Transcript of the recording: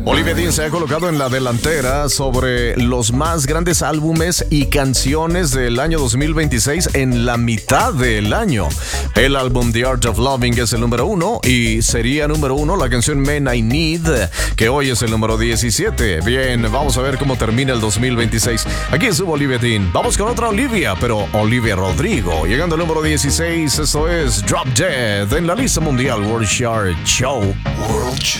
Olivia Dean se ha colocado en la delantera sobre los más grandes álbumes y canciones del año 2026 en la mitad del año. El álbum The Art of Loving es el número 1 y sería número 1 la canción Men I Need, que hoy es el número 17. Bien, vamos a ver cómo termina el 2026. Aquí estuvo Olivia Dean. Vamos con otra Olivia, pero Olivia Rodrigo. Llegando al número 16, esto es Drop Dead en la lista mundial World Chart Show. World Chart.